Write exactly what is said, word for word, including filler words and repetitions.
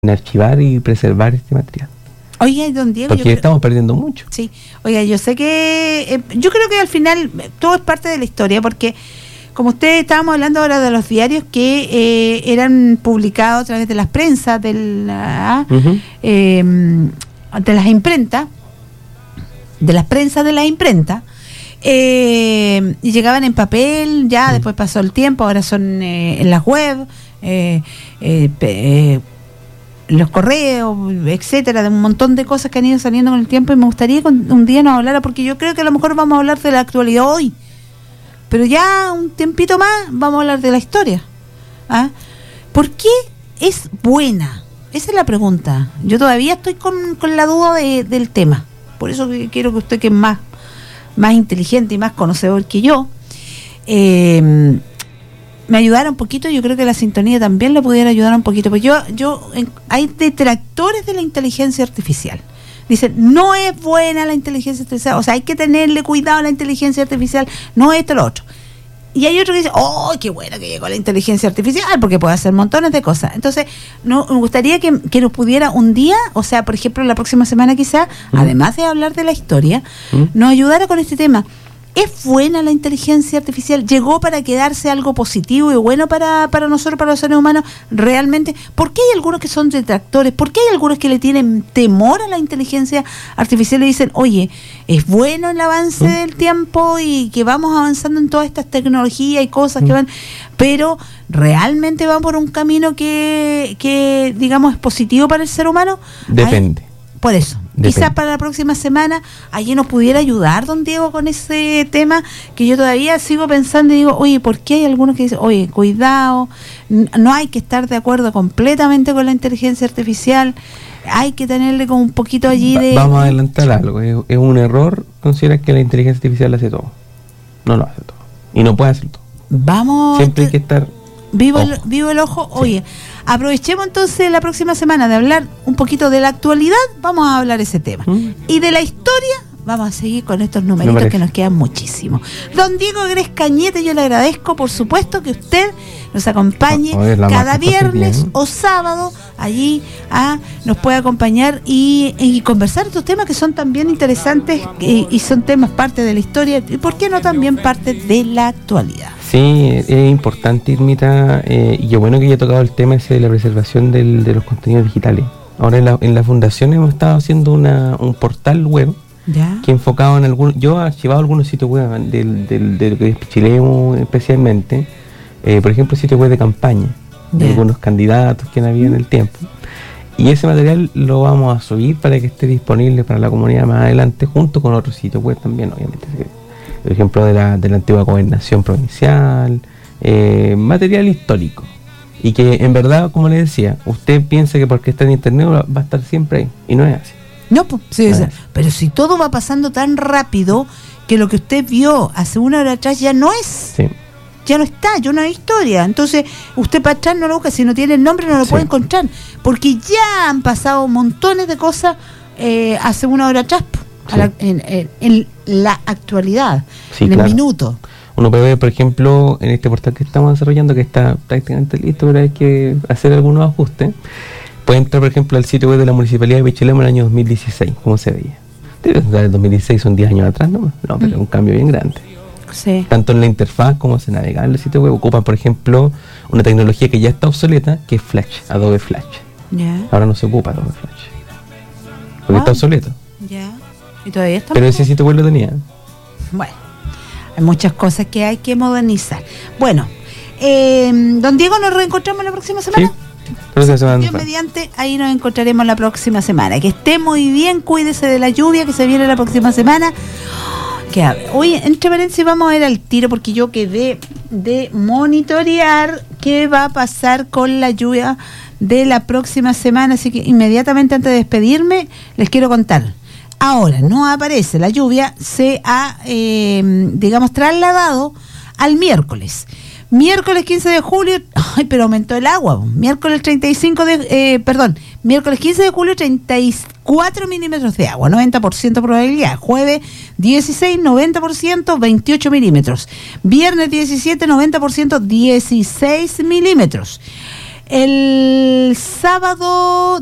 archivar y preservar este material. Oiga, don Diego, porque yo estamos creo, perdiendo mucho. Sí, oiga, yo sé que eh, yo creo que al final todo es parte de la historia, porque como ustedes estábamos hablando ahora de los diarios que eh, eran publicados a través de las prensas, de, la, uh-huh. eh, de las imprentas, de las prensas de las imprentas, eh, y llegaban en papel, ya uh-huh. después pasó el tiempo, ahora son eh, en las web, eh, eh, eh, los correos, etcétera, de un montón de cosas que han ido saliendo con el tiempo, y me gustaría que un día nos hablara, porque yo creo que a lo mejor vamos a hablar de la actualidad hoy, pero ya un tiempito más vamos a hablar de la historia. ¿Ah? ¿Por qué es buena? Esa es la pregunta. Yo todavía estoy con, con la duda de, del tema, por eso que quiero que usted, que es más, más inteligente y más conocedor que yo, eh, me ayudara un poquito. Yo creo que la sintonía también le pudiera ayudar un poquito, porque yo, yo en, hay detractores de la inteligencia artificial. Dicen, no es buena la inteligencia artificial, o sea, hay que tenerle cuidado a la inteligencia artificial, no esto, lo otro. Y hay otro que dice, oh, qué bueno que llegó la inteligencia artificial, porque puede hacer montones de cosas. Entonces, no, me gustaría que, que nos pudiera un día, o sea, por ejemplo, la próxima semana quizá, ¿Mm? además de hablar de la historia, ¿Mm? nos ayudara con este tema. ¿Es buena la inteligencia artificial? ¿Llegó para quedarse algo positivo y bueno para, para nosotros, para los seres humanos? ¿Realmente? ¿Por qué hay algunos que son detractores? ¿Por qué hay algunos que le tienen temor a la inteligencia artificial y dicen, oye, es bueno el avance ¿Mm? del tiempo y que vamos avanzando en todas estas tecnologías y cosas ¿Mm? que van, pero ¿realmente van por un camino que, que digamos, es positivo para el ser humano? Depende. Hay, por eso. Depende. Quizás para la próxima semana allí nos pudiera ayudar don Diego con ese tema, que yo todavía sigo pensando y digo, oye, ¿por qué hay algunos que dicen, oye, cuidado, no hay que estar de acuerdo completamente con la inteligencia artificial, hay que tenerle como un poquito allí de... Vamos a adelantar algo, es, es un error considerar que la inteligencia artificial hace todo, no lo hace todo, y no puede hacer todo. Vamos... Siempre hay que estar... Vivo el, vivo el ojo, oye, sí. Aprovechemos entonces la próxima semana de hablar un poquito de la actualidad, vamos a hablar ese tema. ¿Mm? Y de la historia, vamos a seguir con estos numeritos que nos quedan muchísimo. Don Diego Gres Cañete, yo le agradezco, por supuesto, que usted nos acompañe oh, cada viernes o sábado, allí ah, nos puede acompañar y, y conversar estos temas que son también interesantes y, y son temas parte de la historia, y por qué no también parte de la actualidad. Sí, es importante, Irmita, eh, y qué bueno que haya tocado el tema ese de la preservación del, de los contenidos digitales. Ahora en la, en la fundación hemos estado haciendo una, un portal web ¿Ya? que enfocado en algunos, yo he archivado algunos sitios web del, del, de lo que es Pichilemu especialmente, eh, por ejemplo sitios web de campaña, de ¿Ya? algunos candidatos que han habido en el tiempo. Y ese material lo vamos a subir para que esté disponible para la comunidad más adelante, junto con otros sitios web también, obviamente. Por ejemplo, de la, de la antigua gobernación provincial, eh, material histórico. Y que en verdad, como le decía, usted piensa que porque está en internet va a estar siempre ahí, y no es así. No, pues, sí, no es así. Pero si todo va pasando tan rápido que lo que usted vio hace una hora atrás ya no es. Sí. Ya no está, ya no hay historia. Entonces, usted para atrás no lo busca, si no tiene el nombre no lo sí. puede encontrar. Porque ya han pasado montones de cosas eh, hace una hora atrás. Sí. La, en, en, en la actualidad, sí, en claro. el minuto. Uno puede ver, por ejemplo, en este portal que estamos desarrollando, que está prácticamente listo, pero hay que hacer algunos ajustes. Puede entrar, por ejemplo, al sitio web de la Municipalidad de Pichilemu en el año dos mil dieciséis, como se veía. El dos mil dieciséis son diez años atrás, ¿no? No, pero es un cambio bien grande. Sí. Tanto en la interfaz como se navega en el sitio web. Ocupan, por ejemplo, una tecnología que ya está obsoleta, que es Flash, Adobe Flash. Yeah. Ahora no se ocupa Adobe Flash, porque wow. está obsoleto. Ya. Yeah. ¿Y todavía está? Pero ese sitio web lo tenía. Bueno, hay muchas cosas que hay que modernizar. Bueno, eh, don Diego, ¿nos reencontramos la próxima semana? Sí, próxima semana. Dios mediante, ahí nos encontraremos la próxima semana. Que esté muy bien, cuídese de la lluvia que se viene la próxima semana. Que hoy, entre paréntesis, vamos a ver al tiro, porque yo quedé de monitorear qué va a pasar con la lluvia de la próxima semana, así que inmediatamente antes de despedirme les quiero contar. Ahora no aparece la lluvia, se ha, eh, digamos, trasladado al miércoles. Miércoles quince de julio, ay, pero aumentó el agua. Miércoles treinta y cinco de, eh, perdón, miércoles quince de julio, treinta y cuatro milímetros de agua, noventa por ciento probabilidad. Jueves dieciséis, noventa por ciento, veintiocho milímetros. Viernes diecisiete, noventa por ciento, dieciséis milímetros. El sábado